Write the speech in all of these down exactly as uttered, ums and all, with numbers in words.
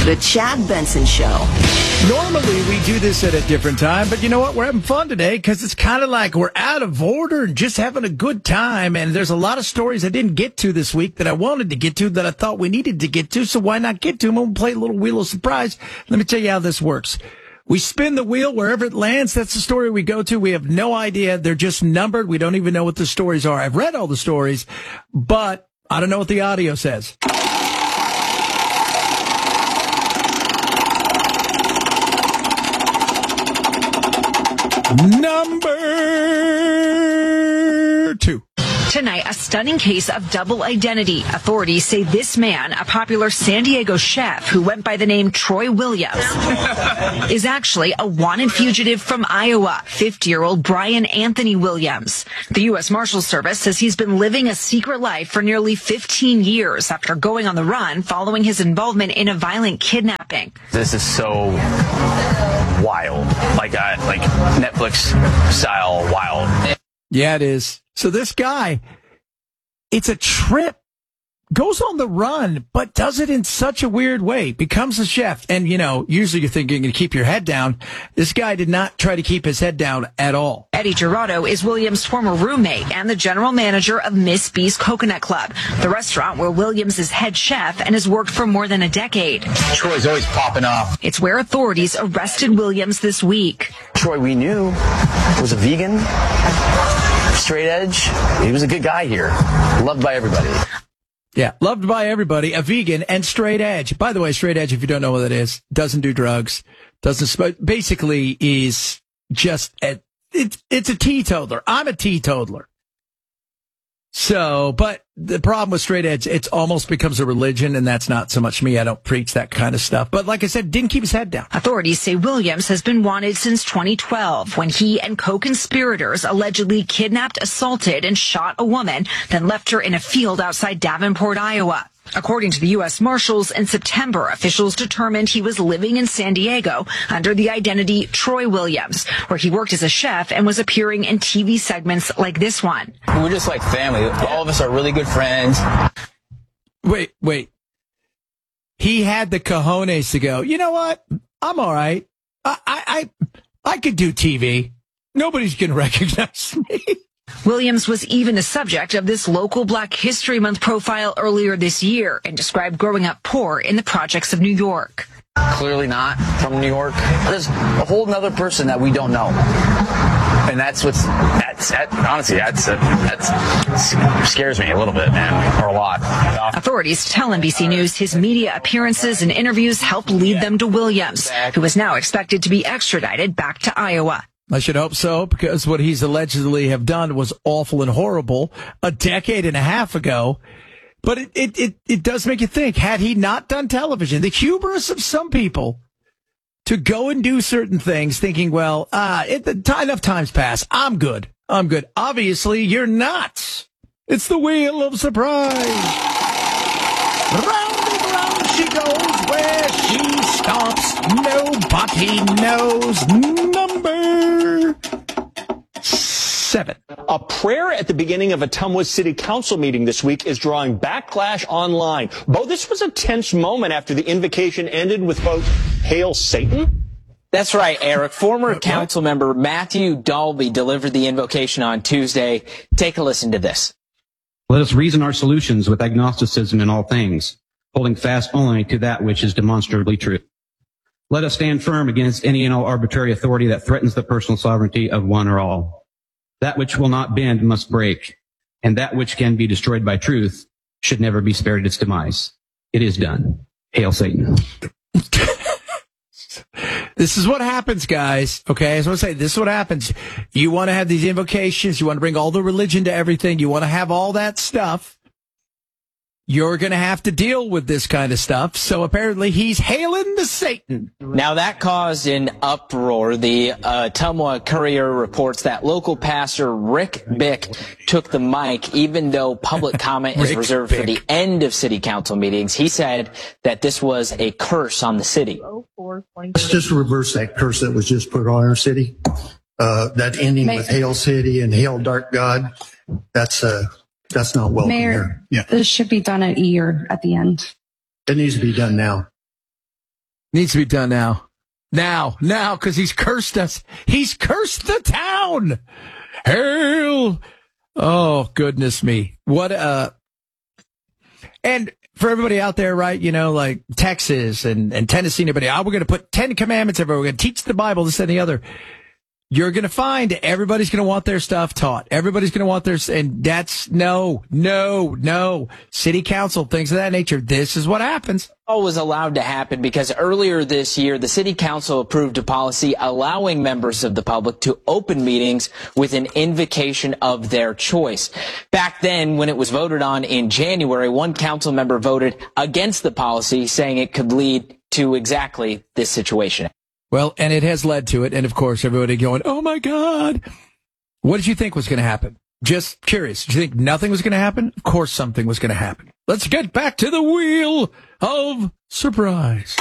The Chad Benson Show. Normally, we do this at a different time, but you know what? We're having fun today because it's kind of like we're out of order and just having a good time. And there's a lot of stories I didn't get to this week that I wanted to get to that I thought we needed to get to. So why not get to them? We'll play a little Wheel of Surprise. Let me tell you how this works. We spin the wheel wherever it lands. That's the story we go to. We have no idea. They're just numbered. We don't even know what the stories are. I've read all the stories, but I don't know what the audio says. Number two. Tonight, a stunning case of double identity. Authorities say this man, a popular San Diego chef who went by the name Troy Williams, is actually a wanted fugitive from Iowa, fifty-year-old Brian Anthony Williams. The U S Marshals Service says he's been living a secret life for nearly fifteen years after going on the run following his involvement in a violent kidnapping. This is so wild, like uh, like Netflix style wild. Yeah, it is. So this guy, it's a trip, goes on the run, but does it in such a weird way, becomes a chef. And, you know, usually you're thinking to keep your head down. This guy did not try to keep his head down at all. Eddie Gerardo is Williams' former roommate and the general manager of Miss B's Coconut Club, the restaurant where Williams is head chef and has worked for more than a decade. Troy's always popping off. It's where authorities arrested Williams this week. Troy, we knew, was a vegan, straight edge. He was a good guy here, loved by everybody. Yeah, loved by everybody, a vegan and straight edge. By the way, straight edge, if you don't know what that is, doesn't do drugs, doesn't smoke, basically is just, a, it's, it's a teetotaler. I'm a teetotaler. So, but the problem with straight edge, it almost becomes a religion, and that's not so much me. I don't preach that kind of stuff. But like I said, didn't keep his head down. Authorities say Williams has been wanted since twenty twelve when he and co-conspirators allegedly kidnapped, assaulted, and shot a woman, then left her in a field outside Davenport, Iowa. According to the U S Marshals, in September, officials determined he was living in San Diego under the identity Troy Williams, where he worked as a chef and was appearing in T V segments like this one. We're just like family. All of us are really good friends. Wait, wait. He had the cojones to go, you know what? I'm all right. I, I, I, I could do T V. Nobody's going to recognize me. Williams was even the subject of this local Black History Month profile earlier this year and described growing up poor in the projects of New York. Clearly not from New York. There's a whole nother person that we don't know. And that's what's, that's, that, honestly, that's, that scares me a little bit, man, or a lot. Authorities tell N B C News his media appearances and interviews helped lead them to Williams, who is now expected to be extradited back to Iowa. I should hope so, because what he's allegedly have done was awful and horrible a decade and a half ago. But it, it, it, it does make you think, had he not done television, the hubris of some people to go and do certain things thinking, well, uh, it, enough time's passed. I'm good. I'm good. Obviously, you're not. It's the Wheel of Surprise. Round and round she goes where she stops. Nobody knows. Number seven. A prayer at the beginning of a Ottumwa City Council meeting this week is drawing backlash online. Bo, this was a tense moment after the invocation ended with, quote, "Hail Satan." That's right, Eric. Former council member Matthew Dalby delivered the invocation on Tuesday. Take a listen to this. Let us reason our solutions with agnosticism in all things, holding fast only to that which is demonstrably true. Let us stand firm against any and all arbitrary authority that threatens the personal sovereignty of one or all. That which will not bend must break, and that which can be destroyed by truth should never be spared its demise. It is done. Hail Satan. This is what happens, guys. Okay, as I want to say, this is what happens. You want to have these invocations. You want to bring all the religion to everything. You want to have all that stuff. You're going to have to deal with this kind of stuff. So apparently he's hailing the Satan. Now that caused an uproar. The uh, Ottumwa Courier reports that local pastor Rick Bick took the mic, even though public comment is reserved Bick. for the end of city council meetings. He said that this was a curse on the city. Let's just reverse that curse that was just put on our city. Uh, that ending May- with Hail City and Hail Dark God. That's uh, that's not welcome Mayor, here. Yeah. This should be done at E or at the end. It needs to be done now. Needs to be done now. Now, now, because he's cursed us. He's cursed the town. Hail. Oh, goodness me. What, uh, and for everybody out there, right, you know, like Texas and, and Tennessee and everybody, oh, we're going to put Ten Commandments everywhere. We're going to teach the Bible, this and the other. You're going to find everybody's going to want their stuff taught. Everybody's going to want their, and that's no, no, no. City council, things of that nature. This is what happens. All was allowed to happen because earlier this year, the city council approved a policy allowing members of the public to open meetings with an invocation of their choice. Back then, when it was voted on in January, one council member voted against the policy, saying it could lead to exactly this situation. Well, and it has led to it. And of course, everybody going, oh my God. What did you think was going to happen? Just curious. Did you think nothing was going to happen? Of course, something was going to happen. Let's get back to the wheel of surprise.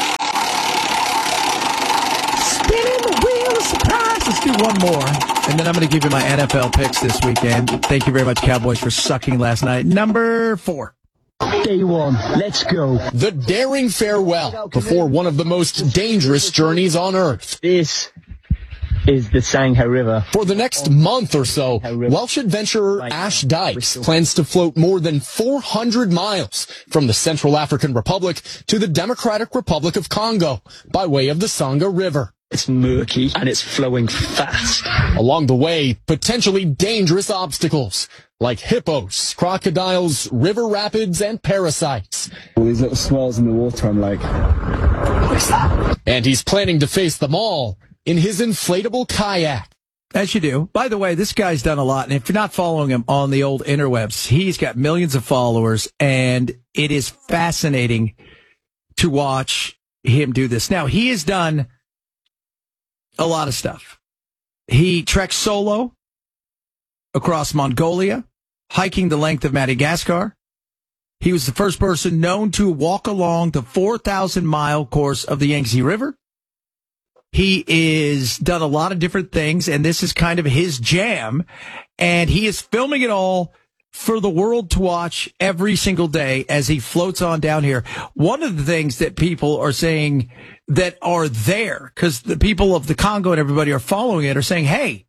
Spinning the wheel of surprise. Let's do one more. And then I'm going to give you my N F L picks this weekend. Thank you very much, Cowboys, for sucking last night. Number four. Day one, let's go. The daring farewell before one of the most dangerous journeys on Earth. This is the Sangha River. For the next month or so, Welsh adventurer Ash Dykes plans to float more than four hundred miles from the Central African Republic to the Democratic Republic of Congo by way of the Sangha River. It's murky and it's flowing fast. Along the way, potentially dangerous obstacles like hippos, crocodiles, river rapids, and parasites. All these little swirls in the water, I'm like, what is that? And he's planning to face them all in his inflatable kayak. As you do. By the way, this guy's done a lot. And if you're not following him on the old interwebs, he's got millions of followers, and it is fascinating to watch him do this. Now, he has done a lot of stuff. He treks solo across Mongolia, hiking the length of Madagascar. He was the first person known to walk along the four thousand mile course of the Yangtze River. He is done a lot of different things, and this is kind of his jam, and he is filming it all for the world to watch every single day as he floats on down here. One of the things that people are saying that are there, because the people of the Congo and everybody are following it, are saying, hey,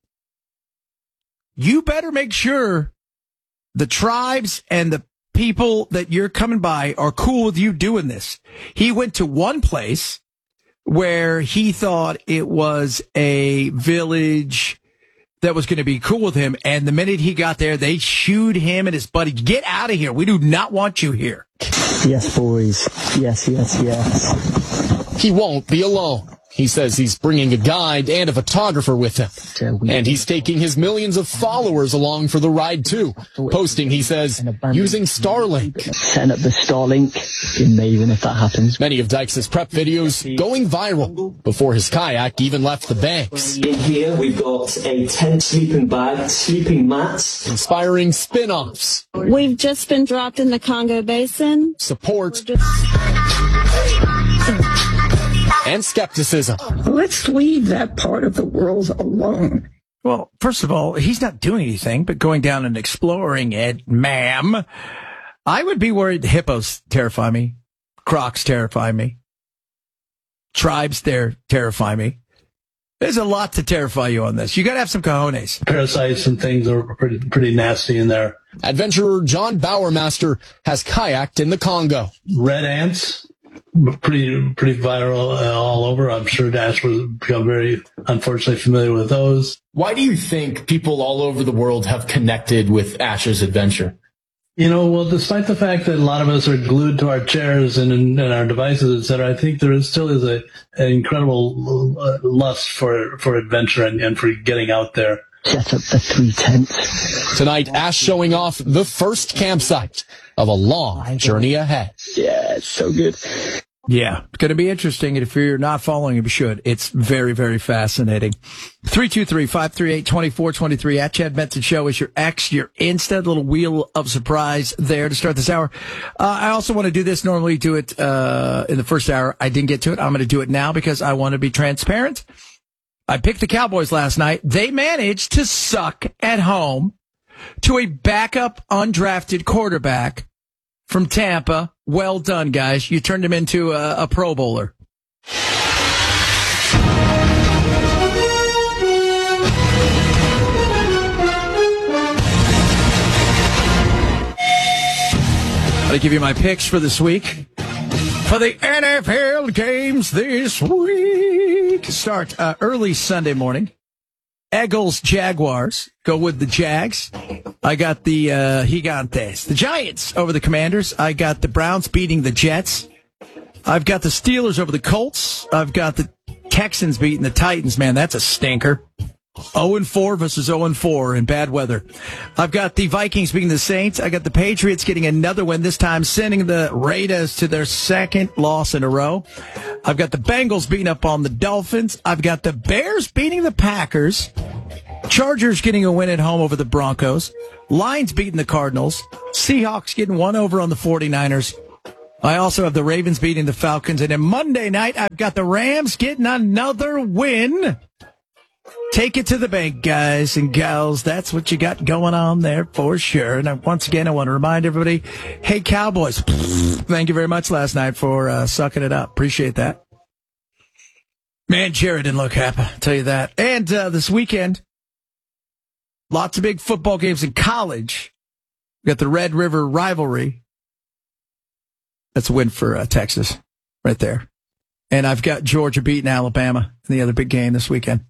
you better make sure the tribes and the people that you're coming by are cool with you doing this. He went to one place where he thought it was a village that was going to be cool with him, and the minute he got there, they shooed him and his buddy. Get out of here. We do not want you here. Yes, boys. Yes, yes, yes. He won't be alone. He says he's bringing a guide and a photographer with him. And he's taking his millions of followers along for the ride, too. Posting, he says, using Starlink. Setting up the Starlink. It'd be amazing if that happens. Many of Dykes' prep videos going viral before his kayak even left the banks. In here, we've got a tent, sleeping bag, sleeping mats. Inspiring spin-offs. We've just been dropped in the Congo Basin. Support. And skepticism. Let's leave that part of the world alone. Well, first of all, he's not doing anything but going down and exploring it, ma'am. I would be worried. Hippos terrify me. Crocs terrify me. Tribes there terrify me. There's a lot to terrify you on this. You got to have some cojones. Parasites and things are pretty, pretty nasty in there. Adventurer John Bowermaster has kayaked in the Congo. Red ants. Pretty, pretty viral uh, all over. I'm sure Dash was become very, unfortunately, familiar with those. Why do you think people all over the world have connected with Ash's adventure? You know, well, despite the fact that a lot of us are glued to our chairs and, and our devices, et cetera, I think there is, still is a, an incredible uh, lust for, for adventure and, and for getting out there. Set up the three tents. Tonight, Ash showing off the first campsite of a long journey ahead. Yeah, it's so good. Yeah, it's going to be interesting. And if you're not following him, you should. It's very, very fascinating. three two three, five three eight, two four two three at Chad Benson Show is your X, your Insta, little wheel of surprise there to start this hour. Uh, I also want to do this. Normally do it uh, in the first hour. I didn't get to it. I'm going to do it now because I want to be transparent. I picked the Cowboys last night. They managed to suck at home to a backup undrafted quarterback from Tampa. Well done, guys. You turned him into a, a Pro Bowler. I'll give you my picks for this week. For the N F L games this week. Start uh, early Sunday morning. Eagles, Jaguars. Go with the Jags. I got the uh, Gigantes. The Giants over the Commanders. I got the Browns beating the Jets. I've got the Steelers over the Colts. I've got the Texans beating the Titans. Man, that's a stinker. oh and four versus oh and four in bad weather. I've got the Vikings beating the Saints. I got the Patriots getting another win, this time sending the Raiders to their second loss in a row. I've got the Bengals beating up on the Dolphins. I've got the Bears beating the Packers. Chargers getting a win at home over the Broncos. Lions beating the Cardinals. Seahawks getting one over on the 49ers. I also have the Ravens beating the Falcons. And then Monday night, I've got the Rams getting another win. Take it to the bank, guys and gals. That's what you got going on there for sure. And once again, I want to remind everybody, hey, Cowboys, thank you very much last night for uh, sucking it up. Appreciate that. Man, Jared didn't look happy, I'll tell you that. And uh, this weekend, lots of big football games in college. We got the Red River rivalry. That's a win for uh, Texas right there. And I've got Georgia beating Alabama in the other big game this weekend.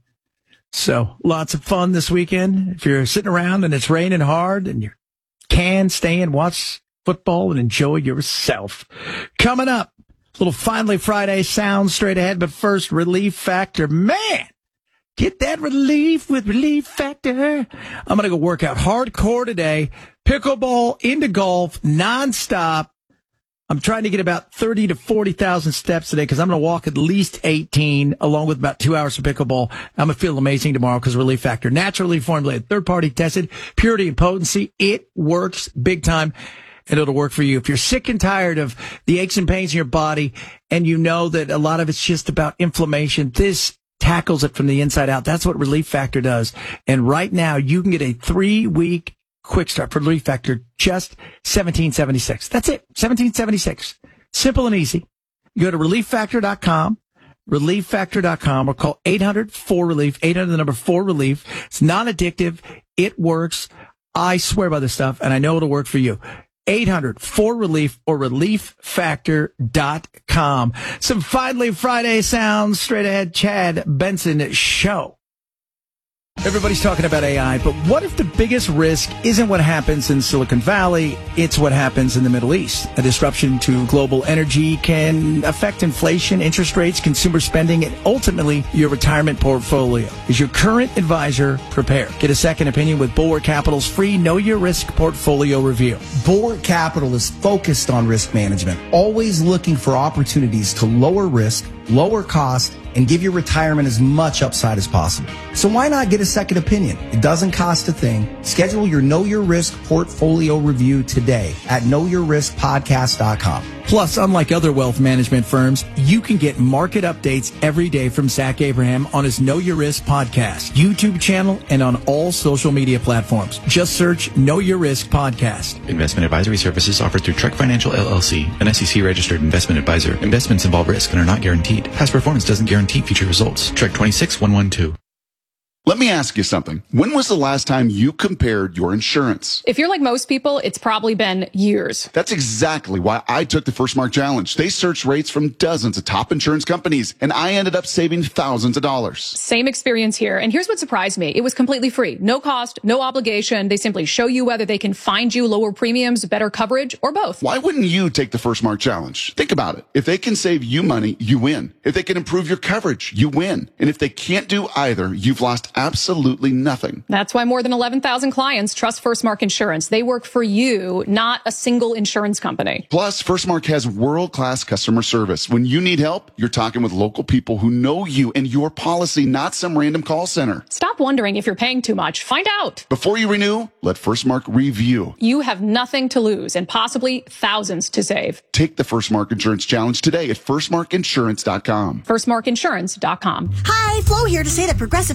So lots of fun this weekend. If you're sitting around and it's raining hard and you can stay and watch football and enjoy yourself. Coming up, little Finally Friday sound straight ahead. But first, Relief Factor. Man, get that relief with Relief Factor. I'm going to go work out hardcore today. Pickleball into golf nonstop. I'm trying to get about thirty to forty thousand steps today because I'm going to walk at least eighteen along with about two hours of pickleball. I'm going to feel amazing tomorrow because Relief Factor, naturally formulated, third-party tested, purity and potency. It works big time, and it'll work for you. If you're sick and tired of the aches and pains in your body and you know that a lot of it's just about inflammation, this tackles it from the inside out. That's what Relief Factor does. And right now, you can get a three-week quick start for Relief Factor, just seventeen seventy-six. That's it, seventeen seventy-six. Simple and easy. You go to relief factor dot com, relief factor dot com, or call eight hundred four relief, eight hundred the number four relief. It's non-addictive. It works. I swear by this stuff, and I know it'll work for you. eight hundred four relief or relief factor dot com. Some Finally Friday sounds straight ahead. Chad Benson Show. Everybody's talking about A I, but what if the biggest risk isn't what happens in Silicon Valley, it's what happens in the Middle East? A disruption to global energy can affect inflation, interest rates, consumer spending, and ultimately your retirement portfolio. Is your current advisor prepared? Get a second opinion with Bulwark Capital's free Know Your Risk portfolio review. Bulwark Capital is focused on risk management, always looking for opportunities to lower risk, lower cost, and give your retirement as much upside as possible. So why not get a second opinion? It doesn't cost a thing. Schedule your Know Your Risk portfolio review today at know your risk podcast dot com. Plus, unlike other wealth management firms, you can get market updates every day from Zach Abraham on his Know Your Risk podcast, YouTube channel, and on all social media platforms. Just search Know Your Risk Podcast. Investment advisory services offered through Trek Financial L L C, an S E C-registered investment advisor. Investments involve risk and are not guaranteed. Past performance doesn't guarantee future results. Trek twenty-six one one two. Let me ask you something. When was the last time you compared your insurance? If you're like most people, it's probably been years. That's exactly why I took the First Mark Challenge. They searched rates from dozens of top insurance companies, and I ended up saving thousands of dollars. Same experience here. And here's what surprised me. It was completely free. No cost, no obligation. They simply show you whether they can find you lower premiums, better coverage, or both. Why wouldn't you take the First Mark Challenge? Think about it. If they can save you money, you win. If they can improve your coverage, you win. And if they can't do either, you've lost absolutely nothing. That's why more than eleven thousand clients trust First Mark Insurance. They work for you, not a single insurance company. Plus, First Mark has world-class customer service. When you need help, you're talking with local people who know you and your policy, not some random call center. Stop wondering if you're paying too much. Find out. Before you renew, let First Mark review. You have nothing to lose and possibly thousands to save. Take the First Mark Insurance Challenge today at first mark insurance dot com. first mark insurance dot com. Hi, Flo here to say that Progressive knows that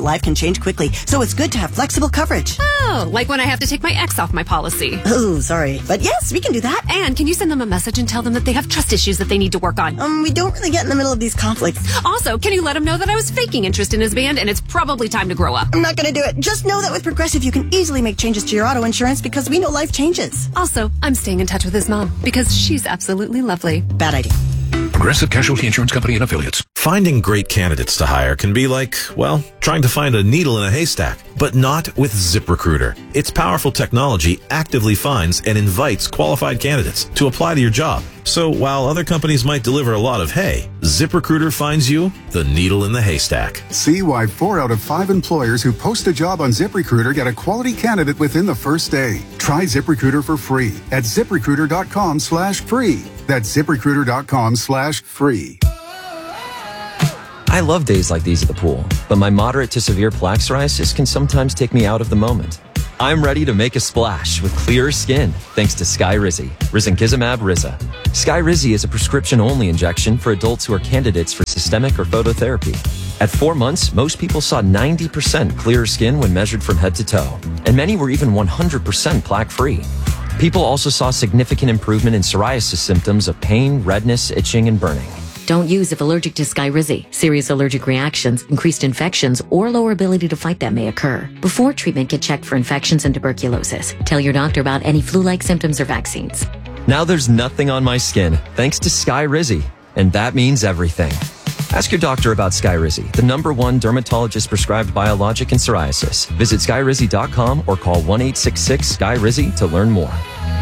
life can change quickly, so it's good to have flexible coverage. Oh, like when I have to take my ex off my policy. Oh, sorry. But yes, we can do that. And can you send them a message and tell them that they have trust issues that they need to work on? Um, we don't really get in the middle of these conflicts. Also, can you let them know that I was faking interest in his band and it's probably time to grow up? I'm not going to do it. Just know that with Progressive, you can easily make changes to your auto insurance because we know life changes. Also, I'm staying in touch with his mom because she's absolutely lovely. Bad idea. Progressive Casualty Insurance Company and Affiliates. Finding great candidates to hire can be like, well, trying to find a needle in a haystack, but not with ZipRecruiter. Its powerful technology actively finds and invites qualified candidates to apply to your job. So while other companies might deliver a lot of hay, ZipRecruiter finds you the needle in the haystack. See why four out of five employers who post a job on ZipRecruiter get a quality candidate within the first day. Try ZipRecruiter for free at ZipRecruiter.com slash free. That's ZipRecruiter.com slash free. I love days like these at the pool, but my moderate to severe plaque psoriasis can sometimes take me out of the moment. I'm ready to make a splash with clearer skin thanks to Skyrizi, risankizumab Riza. Skyrizi is a prescription-only injection for adults who are candidates for systemic or phototherapy. At four months, most people saw ninety percent clearer skin when measured from head to toe, and many were even one hundred percent plaque-free. People also saw significant improvement in psoriasis symptoms of pain, redness, itching, and burning. Don't use if allergic to Skyrizi. Serious allergic reactions, increased infections, or lower ability to fight them may occur. Before treatment, get checked for infections and tuberculosis. Tell your doctor about any flu-like symptoms or vaccines. Now there's nothing on my skin thanks to Skyrizi, and that means everything. Ask your doctor about Skyrizi, the number one dermatologist-prescribed biologic in psoriasis. Visit Skyrizi dot com or call one eight six six Sky Rizi to learn more.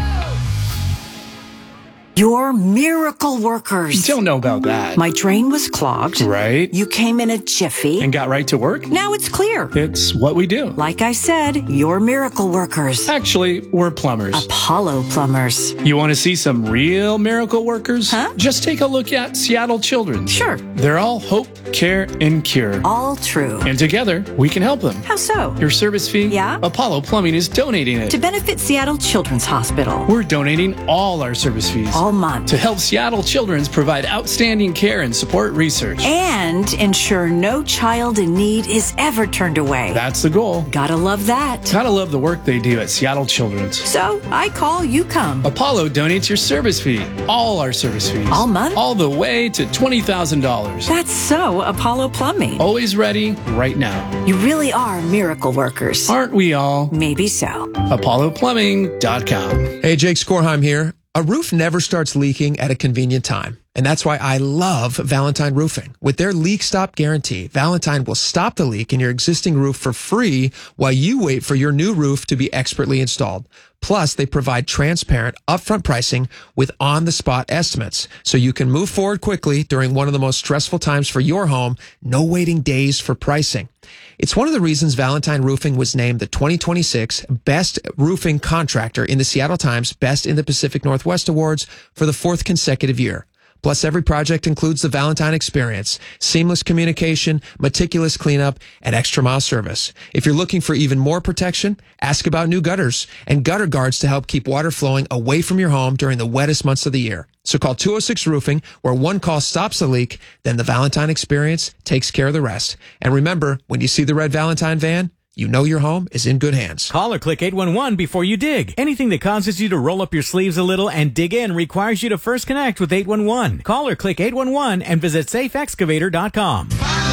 You're miracle workers. Don't know about that. My drain was clogged. Right. You came in a jiffy. And got right to work. Now it's clear. It's what we do. Like I said, you're miracle workers. Actually, we're plumbers. Apollo plumbers. You want to see some real miracle workers? Huh? Just take a look at Seattle Children's. Sure. They're all hope, care, and cure. All true. And together, we can help them. How so? Your service fee? Yeah. Apollo Plumbing is donating it. To benefit Seattle Children's Hospital. We're donating all our service fees. All month. To help Seattle Children's provide outstanding care and support research. And ensure no child in need is ever turned away. That's the goal. Gotta love that. Gotta love the work they do at Seattle Children's. So, I call, you come. Apollo donates your service fee. All our service fees. All month? All the way to twenty thousand dollars. That's so Apollo Plumbing. Always ready, right now. You really are miracle workers. Aren't we all? Maybe so. Apollo Plumbing dot com. Hey, Jake Skorheim here. A roof never starts leaking at a convenient time. And that's why I love Valentine Roofing. With their leak stop guarantee, Valentine will stop the leak in your existing roof for free while you wait for your new roof to be expertly installed. Plus, they provide transparent, upfront pricing with on-the-spot estimates, so you can move forward quickly during one of the most stressful times for your home. No waiting days for pricing. It's one of the reasons Valentine Roofing was named the twenty twenty-six Best Roofing Contractor in the Seattle Times Best in the Pacific Northwest Awards for the fourth consecutive year. Plus, every project includes the Valentine experience, seamless communication, meticulous cleanup, and extra mile service. If you're looking for even more protection, ask about new gutters and gutter guards to help keep water flowing away from your home during the wettest months of the year. So call two oh six Roofing, where one call stops the leak, then the Valentine experience takes care of the rest. And remember, when you see the red Valentine van, you know your home is in good hands. Call or click eight one one before you dig. Anything that causes you to roll up your sleeves a little and dig in requires you to first connect with eight one one. Call or click eight one one and visit safe excavator dot com.